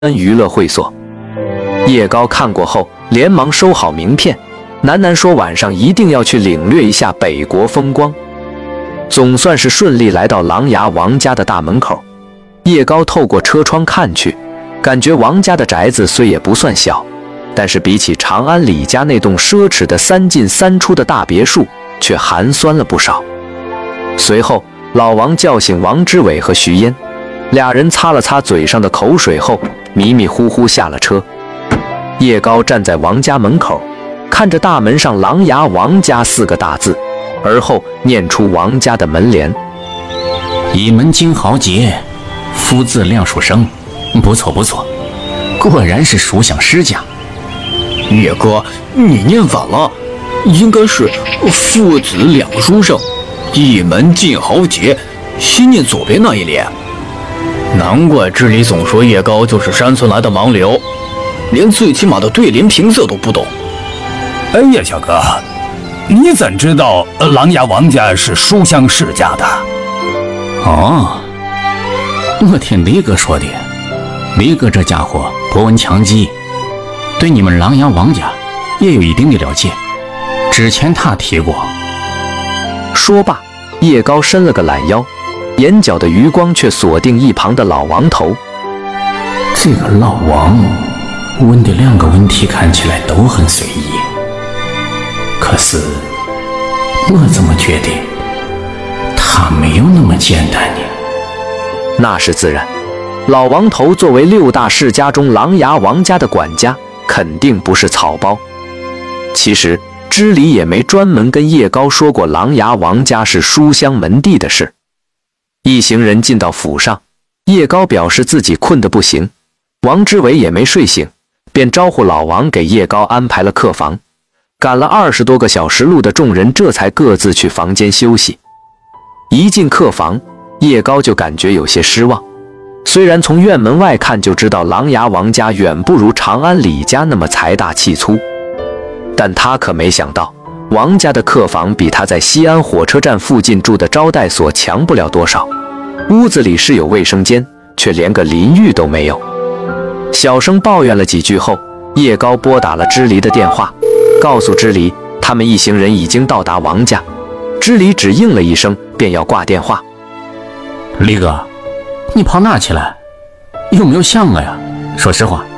娱乐会所。叶高看过后，连忙收好名片，喃喃说晚上一定要去领略一下北国风光。总算是顺利来到狼牙王家的大门口。叶高透过车窗看去，感觉王家的宅子虽也不算小，但是比起长安李家那栋奢侈的3进3出的大别墅，却寒酸了不少。随后，老王叫醒王之伟和徐嫣，俩人擦了擦嘴上的口水后，迷迷糊糊下了车。叶高站在王家门口，看着大门上狼牙王家4个大字，而后念出王家的门联： 倚门金豪杰，夫字亮书生。不错不错，果然是书香世家。 叶哥，你念反了，应该是父子两书生，一门进豪杰，先念左边那一联。难怪知礼总说叶高就是山村来的盲流，连最起码的对联平仄都不懂。 哎呀，小哥，你怎知道狼牙王家是书香世家的？ 哦，我听李哥说的。李哥这家伙博闻强记，对你们狼牙王家也有一定的了解，之前他提过。 说罢，叶高伸了个懒腰，眼角的余光却锁定一旁的老王头。 这个老王问的2个问题看起来都很随意，可是我怎么觉得他没有那么简单呢？ 那是自然，老王头作为6大世家中狼牙王家的管家，肯定不是草包。其实知礼也没专门跟叶高说过狼牙王家是书香门第的事。一行人进到府上，叶高表示自己困得不行，王之伟也没睡醒，便招呼老王给叶高安排了客房。赶了20多个小时路的众人这才各自去房间休息。一进客房，叶高就感觉有些失望。虽然从院门外看就知道狼牙王家远不如长安李家那么财大气粗，但他可没想到王家的客房比他在西安火车站附近住的招待所强不了多少。屋子里是有卫生间，却连个淋浴都没有。小声抱怨了几句后，叶高拨打了知礼的电话，告诉知礼他们一行人已经到达王家。知礼只应了一声，便要挂电话。 李哥，你跑哪去了？有没有想我呀？说实话。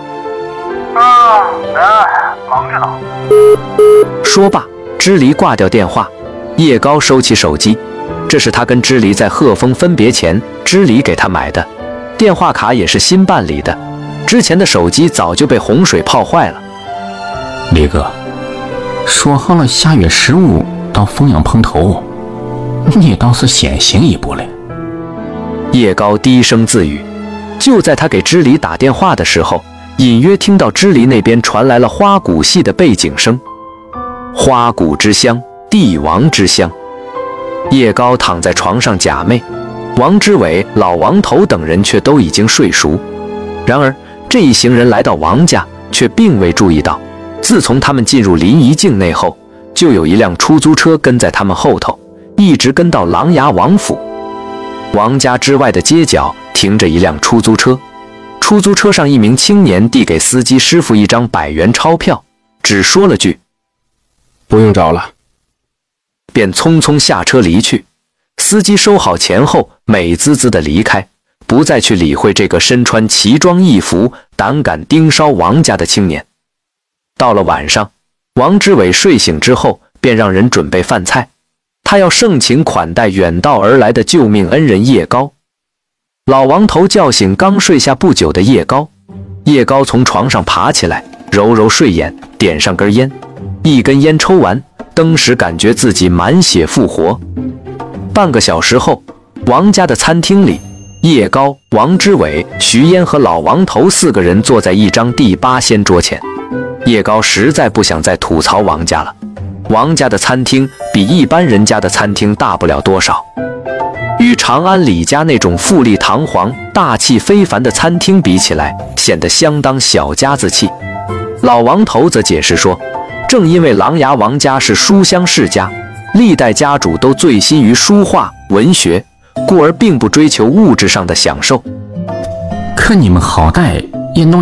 忙着呢。 说罢，知礼挂掉电话。叶高收起手机，这是他跟知礼在鹤峰分别前，知礼给他买的，电话卡也是新办理的，之前的手机早就被洪水泡坏了。 李哥，说好了下月15到凤阳碰头，你倒是先行一步了。 叶高低声自语。就在他给知礼打电话的时候，隐约听到知礼那边传来了花鼓戏的背景声。花鼓之乡，帝王之乡。叶高躺在床上假寐，王之伟、老王头等人却都已经睡熟。然而这一行人来到王家，却并未注意到，自从他们进入临沂境内后，就有一辆出租车跟在他们后头，一直跟到狼牙王府。王家之外的街角停着一辆出租车，出租车上一名青年递给司机师傅一张100元钞票，只说了句不用找了， 便匆匆下车离去。司机收好钱后，美滋滋地离开，不再去理会这个身穿奇装异服、胆敢盯梢王家的青年。到了晚上，王之伟睡醒之后，便让人准备饭菜，他要盛情款待远道而来的救命恩人叶高。老王头叫醒刚睡下不久的叶高，叶高从床上爬起来，揉揉睡眼，点上根烟，一根烟抽完，登时感觉自己满血复活。半个小时后，王家的餐厅里，叶高、王之伟、徐嫣和老王头4个人坐在一张第8仙桌前。叶高实在不想再吐槽王家了，王家的餐厅比一般人家的餐厅大不了多少，与长安李家那种富丽堂皇、大气非凡的餐厅比起来，显得相当小家子气。老王头则解释说，正因为狼牙王家是书香世家，历代家主都醉心于书画文学，故而并不追求物质上的享受。 可你们好歹也弄